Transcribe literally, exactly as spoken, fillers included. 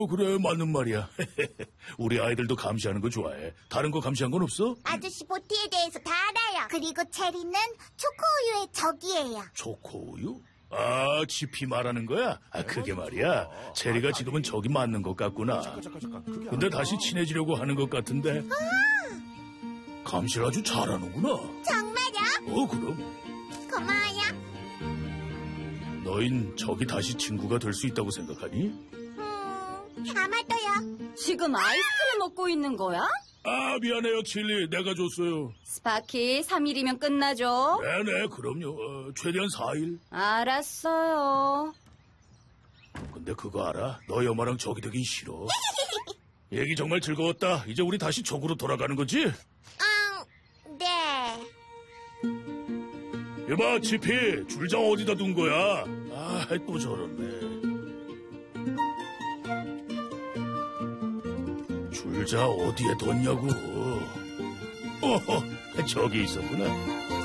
어, 그래, 맞는 말이야. 우리 아이들도 감시하는 거 좋아해. 다른 거 감시한 건 없어? 아저씨 보티에 대해서 다 알아요. 그리고 체리는 초코우유의 적이에요. 초코우유? 아, 지피 말하는 거야? 아, 그게 말이야. 체리가 지금은 적이 맞는 것 같구나. 근데 다시 친해지려고 하는 것 같은데. 감시를 아주 잘하는구나. 정말요? 어, 그럼. 고마워요. 너흰 적이 다시 친구가 될 수 있다고 생각하니? 음, 아마도요. 지금 아이스크림 먹고 있는 거야? 아, 미안해요, 칠리. 내가 줬어요. 스파키, 삼 일이면 끝나죠? 네네, 그럼요. 어, 최대한 사 일. 알았어요. 근데 그거 알아? 너희 엄마랑 적이 되긴 싫어. 얘기 정말 즐거웠다. 이제 우리 다시 적으로 돌아가는 거지? 음, 네. 이봐, 지피. 줄장 어디다 둔 거야? 아, 또 저렇네. 줄자 어디에 뒀냐고. 어허, 저기 있었구나.